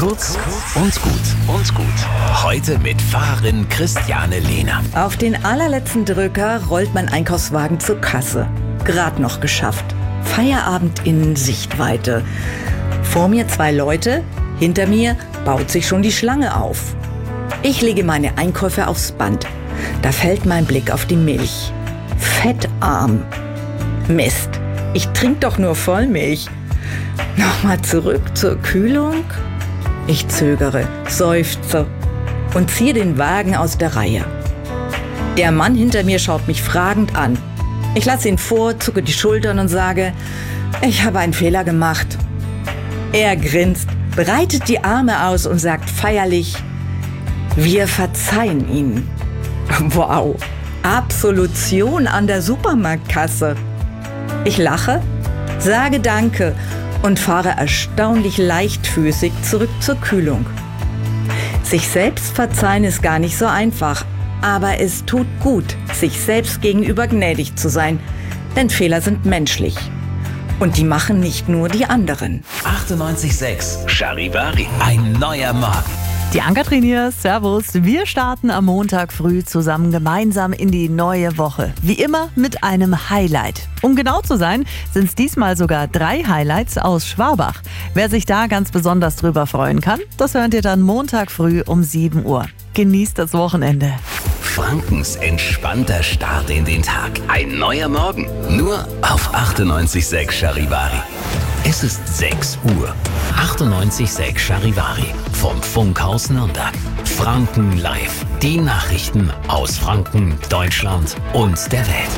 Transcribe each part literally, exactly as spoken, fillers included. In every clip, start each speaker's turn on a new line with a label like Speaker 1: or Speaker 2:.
Speaker 1: Kurz und gut und gut. Heute mit Fahrerin Christiane Lehner.
Speaker 2: Auf den allerletzten Drücker rollt mein Einkaufswagen zur Kasse. Gerade noch geschafft. Feierabend in Sichtweite. Vor mir zwei Leute, hinter mir baut sich schon die Schlange auf. Ich lege meine Einkäufe aufs Band. Da fällt mein Blick auf die Milch. Fettarm. Mist, ich trinke doch nur Vollmilch. Nochmal zurück zur Kühlung. Ich zögere, seufze und ziehe den Wagen aus der Reihe. Der Mann hinter mir schaut mich fragend an. Ich lasse ihn vor, zucke die Schultern und sage, ich habe einen Fehler gemacht. Er grinst, breitet die Arme aus und sagt feierlich, wir verzeihen Ihnen. Wow, Absolution an der Supermarktkasse. Ich lache, sage Danke und fahre erstaunlich leichtfüßig zurück zur Kühlung. Sich selbst verzeihen ist gar nicht so einfach, aber es tut gut, sich selbst gegenüber gnädig zu sein, denn Fehler sind menschlich. Und die machen nicht nur die anderen.
Speaker 1: achtundneunzig Komma sechs Charivari. Ein neuer Morgen.
Speaker 3: Die Ann-Kathrin hier, servus. Wir starten am Montag früh zusammen gemeinsam in die neue Woche. Wie immer mit einem Highlight. Um genau zu sein, sind es diesmal sogar drei Highlights aus Schwabach. Wer sich da ganz besonders drüber freuen kann, das hört ihr dann Montag früh um sieben Uhr. Genießt das Wochenende.
Speaker 1: Frankens entspannter Start in den Tag. Ein neuer Morgen. Nur auf achtundneunzig Komma sechs Charivari. Es ist sechs Uhr. achtundneunzig Komma sechs Charivari. Vom Funkhaus Nürnberg. Franken live. Die Nachrichten aus Franken, Deutschland und der Welt.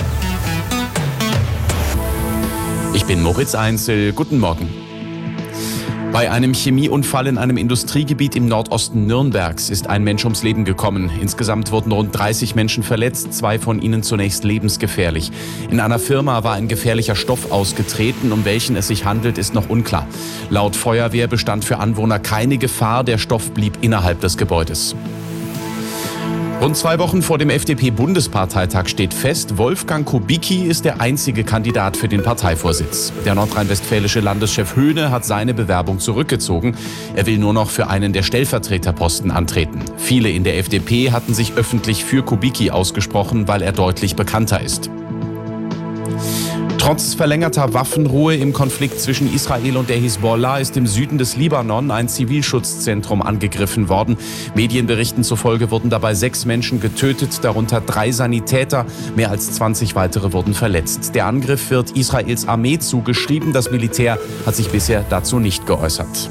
Speaker 4: Ich bin Moritz Einzel. Guten Morgen. Bei einem Chemieunfall in einem Industriegebiet im Nordosten Nürnbergs ist ein Mensch ums Leben gekommen. Insgesamt wurden rund dreißig Menschen verletzt, zwei von ihnen zunächst lebensgefährlich. In einer Firma war ein gefährlicher Stoff ausgetreten, um welchen es sich handelt, ist noch unklar. Laut Feuerwehr bestand für Anwohner keine Gefahr, der Stoff blieb innerhalb des Gebäudes. Rund zwei Wochen vor dem F D P-Bundesparteitag steht fest, Wolfgang Kubicki ist der einzige Kandidat für den Parteivorsitz. Der nordrhein-westfälische Landeschef Höhne hat seine Bewerbung zurückgezogen. Er will nur noch für einen der Stellvertreterposten antreten. Viele in der F D P hatten sich öffentlich für Kubicki ausgesprochen, weil er deutlich bekannter ist. Trotz verlängerter Waffenruhe im Konflikt zwischen Israel und der Hisbollah ist im Süden des Libanon ein Zivilschutzzentrum angegriffen worden. Medienberichten zufolge wurden dabei sechs Menschen getötet, darunter drei Sanitäter. Mehr als zwanzig weitere wurden verletzt. Der Angriff wird Israels Armee zugeschrieben. Das Militär hat sich bisher dazu nicht geäußert.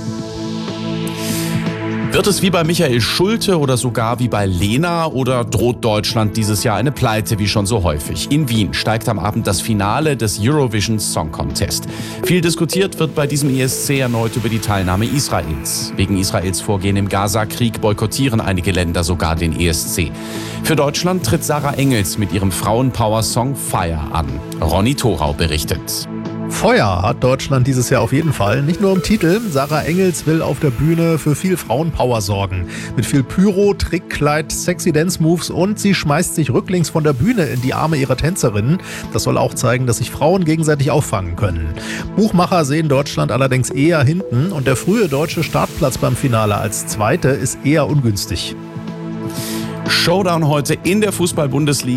Speaker 4: Wird es wie bei Michael Schulte oder sogar wie bei Lena oder droht Deutschland dieses Jahr eine Pleite wie schon so häufig? In Wien steigt am Abend das Finale des Eurovision Song Contest. Viel diskutiert wird bei diesem E S C erneut über die Teilnahme Israels. Wegen Israels Vorgehen im Gaza-Krieg boykottieren einige Länder sogar den E S C. Für Deutschland tritt Sarah Engels mit ihrem Frauenpower-Song Fire an. Ronny Thorau berichtet.
Speaker 5: Feuer hat Deutschland dieses Jahr auf jeden Fall. Nicht nur im Titel. Sarah Engels will auf der Bühne für viel Frauenpower sorgen. Mit viel Pyro, Trickkleid, sexy Dance-Moves und sie schmeißt sich rücklings von der Bühne in die Arme ihrer Tänzerinnen. Das soll auch zeigen, dass sich Frauen gegenseitig auffangen können. Buchmacher sehen Deutschland allerdings eher hinten und der frühe deutsche Startplatz beim Finale als Zweite ist eher ungünstig.
Speaker 4: Showdown heute in der Fußball-Bundesliga.